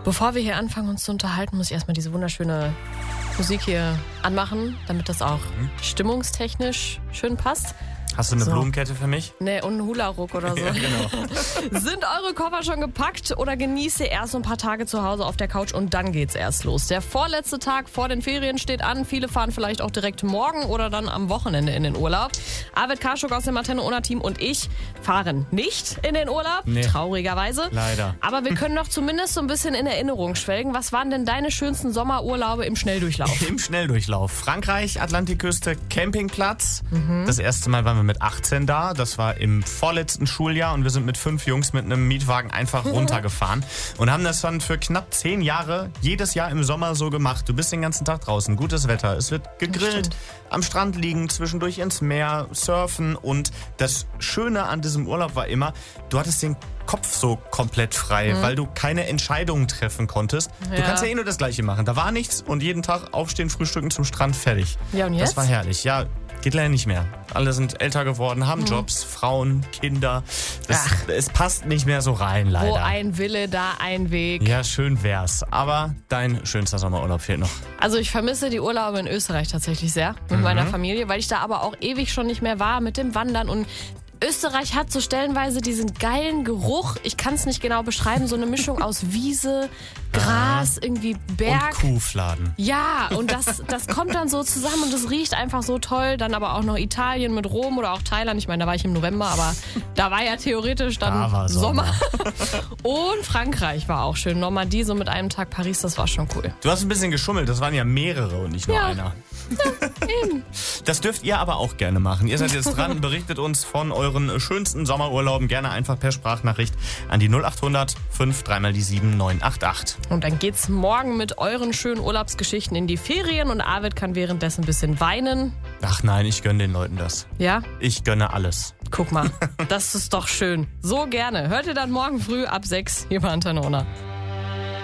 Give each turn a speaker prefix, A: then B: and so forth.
A: Bevor wir hier anfangen, uns zu unterhalten, muss ich erstmal diese wunderschöne Musik hier anmachen, damit das auch stimmungstechnisch schön passt.
B: Hast du eine Blumenkette für mich?
A: Nee, und einen Hula-Ruck oder so.
B: Ja, genau.
A: Sind eure Koffer schon gepackt oder genießt ihr erst ein paar Tage zu Hause auf der Couch und dann geht's erst los? Der vorletzte Tag vor den Ferien steht an. Viele fahren vielleicht auch direkt morgen oder dann am Wochenende in den Urlaub. Arvid Karschuk aus dem Antenne-Ona-Team und ich fahren nicht in den Urlaub, traurigerweise.
B: Leider.
A: Aber wir können doch zumindest so ein bisschen in Erinnerung schwelgen. Was waren denn deine schönsten Sommerurlaube im Schnelldurchlauf?
B: Im Schnelldurchlauf. Frankreich, Atlantikküste, Campingplatz. Das erste Mal waren wir mit 18 da. Das war im vorletzten Schuljahr und wir sind mit 5 Jungs mit einem Mietwagen einfach runtergefahren und haben das dann für knapp 10 Jahre jedes Jahr im Sommer so gemacht. Du bist den ganzen Tag draußen, gutes Wetter, es wird gegrillt, am Strand liegen, zwischendurch ins Meer, surfen und das Schöne an diesem Urlaub war immer, du hattest den Kopf so komplett frei, weil du keine Entscheidungen treffen konntest. Du kannst ja eh nur das Gleiche machen. Da war nichts und jeden Tag aufstehen, frühstücken, zum Strand, fertig.
A: Ja, und jetzt?
B: Das war herrlich. Ja, geht leider nicht mehr. Alle sind älter geworden, haben Jobs, Frauen, Kinder. Es passt nicht mehr so rein, leider.
A: Wo ein Wille, da ein Weg.
B: Ja, schön wär's. Aber dein schönster Sommerurlaub fehlt noch.
A: Also ich vermisse die Urlaube in Österreich tatsächlich sehr mit meiner Familie, weil ich da aber auch ewig schon nicht mehr war mit dem Wandern und Österreich hat so stellenweise diesen geilen Geruch, ich kann es nicht genau beschreiben, so eine Mischung aus Wiese, Gras, irgendwie Berg.
B: Und Kuhfladen.
A: Ja, und das kommt dann so zusammen und das riecht einfach so toll. Dann aber auch noch Italien mit Rom oder auch Thailand. Ich meine, da war ich im November, aber da war ja theoretisch dann
B: Da war
A: Sommer. Und Frankreich war auch schön. Normandie, so mit einem Tag Paris, das war schon cool.
B: Du hast ein bisschen geschummelt, das waren ja mehrere und nicht nur einer.
A: Eben.
B: Das dürft ihr aber auch gerne machen. Ihr seid jetzt dran, berichtet uns von euren schönsten Sommerurlauben. Gerne einfach per Sprachnachricht an die 0800 5 3 mal die 7 988.
A: Und dann geht's morgen mit euren schönen Urlaubsgeschichten in die Ferien und Arvid kann währenddessen ein bisschen weinen.
B: Ach nein, ich gönne den Leuten das.
A: Ja?
B: Ich gönne alles.
A: Guck mal, das ist doch schön. So gerne. Hört ihr dann morgen früh ab 6 hier bei Antenne Ona.